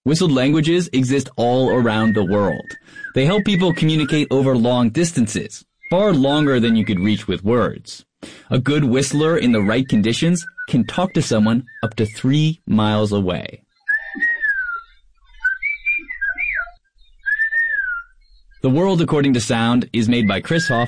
Whistled languages exist all around the world. They help people communicate over long distances, far longer than you could reach with words. A good whistler in the right conditions can talk to someone up to 3 miles away. The World According to Sound is made by Chris Hoff